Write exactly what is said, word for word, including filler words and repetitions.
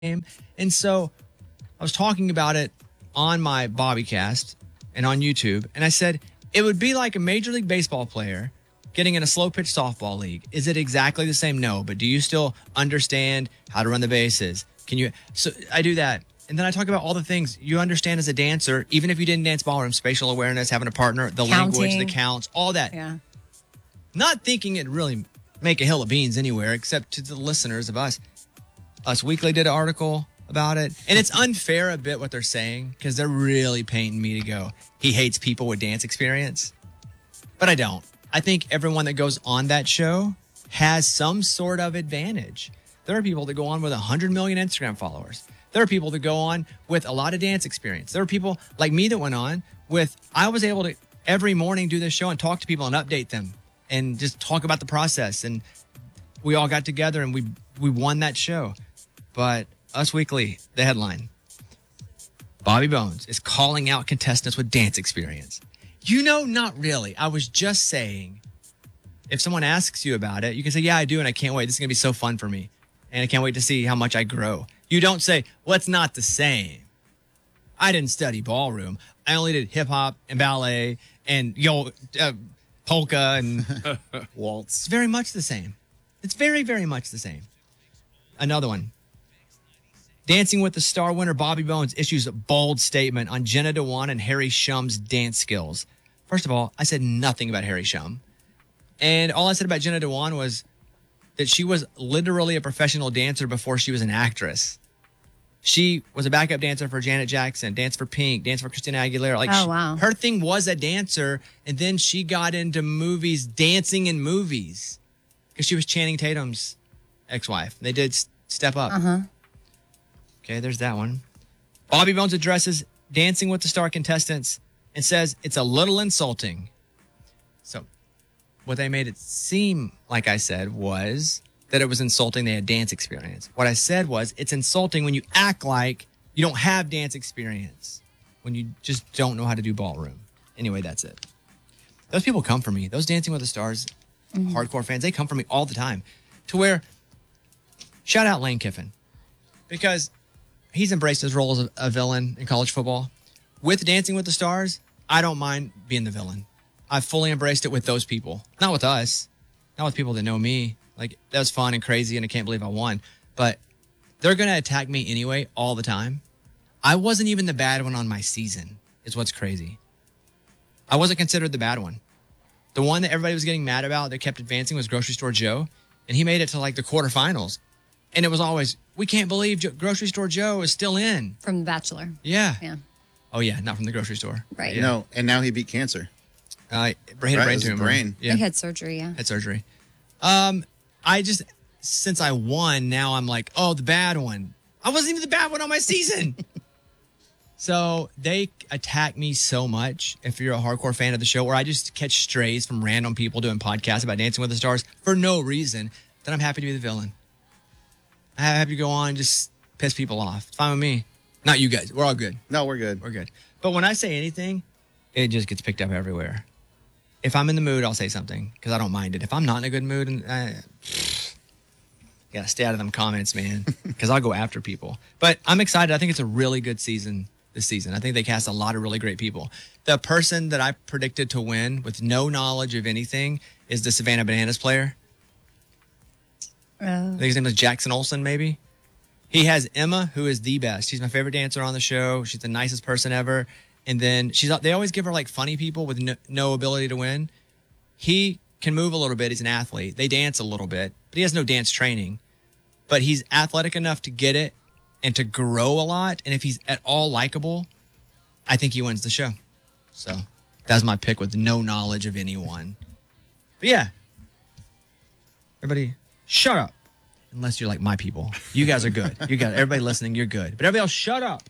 And so I was talking about it on my Bobbycast and on YouTube. And I said, it would be like a Major League Baseball player getting in a slow pitch softball league. Is it exactly the same? No. But do you still understand how to run the bases? Can you? So I do that. And then I talk about all the things you understand as a dancer, even if you didn't dance ballroom, spatial awareness, having a partner, the Counting. language, the counts, all that. Yeah. Not thinking it'd really make a hill of beans anywhere, except to the listeners of us. Us Weekly did an article about it. And it's unfair a bit what they're saying because they're really painting me to go, he hates people with dance experience. But I don't. I think everyone that goes on that show has some sort of advantage. There are people that go on with one hundred million Instagram followers. There are people that go on with a lot of dance experience. There are people like me that went on with, I was able to every morning do this show and talk to people and update them and just talk about the process. And we all got together and we we won that show. But Us Weekly, the headline, Bobby Bones is calling out contestants with dance experience. You know, not really. I was just saying, if someone asks you about it, you can say, yeah, I do, and I can't wait. This is going to be so fun for me. And I can't wait to see how much I grow. You don't say, well, it's not the same. I didn't study ballroom. I only did hip hop and ballet and yo uh, polka and waltz. It's very much the same. It's very, very much the same. Another one. Dancing with the Star winner Bobby Bones issues a bold statement on Jenna Dewan and Harry Shum's dance skills. First of all, I said nothing about Harry Shum. And all I said about Jenna Dewan was that she was literally a professional dancer before she was an actress. She was a backup dancer for Janet Jackson, danced for Pink, danced for Christina Aguilera. Like, oh, she, wow. her thing was a dancer, and then she got into movies, dancing in movies, because she was Channing Tatum's ex-wife. They did Step Up. Uh-huh. Okay, there's that one. Bobby Bones addresses Dancing with the Star contestants and says it's a little insulting. So what they made it seem like I said was that it was insulting they had dance experience. What I said was it's insulting when you act like you don't have dance experience, when you just don't know how to do ballroom. Anyway, that's it. Those people come for me. Those Dancing with the Stars mm-hmm. hardcore fans, they come for me all the time. To where, shout out Lane Kiffin, because he's embraced his role as a, a villain in college football. With Dancing with the Stars, I don't mind being the villain. I've fully embraced it with those people. Not with us. Not with people that know me. Like, that was fun and crazy, and I can't believe I won. But they're going to attack me anyway all the time. I wasn't even the bad one on my season, is what's crazy. I wasn't considered the bad one. The one that everybody was getting mad about that kept advancing was Grocery Store Joe, and he made it to, like, the quarterfinals. And it was always, we can't believe jo- Grocery Store Joe is still in. From The Bachelor. Yeah. Yeah. Oh, yeah, not from the grocery store. Right. You know, and now he beat cancer. Uh, brain, Right, brain it was tumor. brain. Yeah. He had surgery, yeah. Had surgery. Um, I just, since I won, now I'm like, oh, the bad one. I wasn't even the bad one on my season. So they attack me so much if you're a hardcore fan of the show, or I just catch strays from random people doing podcasts about Dancing with the Stars for no reason, then I'm happy to be the villain. I'm happy to go on and just piss people off. It's fine with me. Not you guys. We're all good. No, we're good. We're good. But when I say anything, it just gets picked up everywhere. If I'm in the mood, I'll say something because I don't mind it. If I'm not in a good mood, and I, gotta stay out of them comments, man, because I'll go after people. But I'm excited. I think it's a really good season this season. I think they cast a lot of really great people. The person that I predicted to win with no knowledge of anything is the Savannah Bananas player. Oh. I think his name is Jackson Olsen, maybe. He has Emma, who is the best. She's my favorite dancer on the show. She's the nicest person ever. And then she's they always give her like funny people with no, no ability to win. He can move a little bit. He's an athlete. They dance a little bit, but he has no dance training. But he's athletic enough to get it and to grow a lot. And if he's at all likable, I think he wins the show. So that's my pick with no knowledge of anyone. But yeah, everybody shut up. Unless you're like my people. You guys are good. You got everybody listening, you're good. But everybody else, shut up.